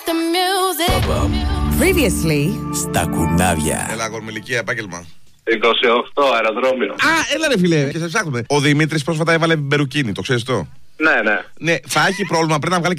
the music. Previously στα κουνάβια. Έλα, αγορμιλικία, επάγγελμα. 28, αεροδρόμιο. Α, έλα ρε φίλε, και σε ψάχνουμε. Ο Δημήτρης πρόσφατα έβαλε μπερουκίνι, το ξέρεις το? Ναι. Ναι, θα έχει πρόβλημα, πρέπει να βγάλει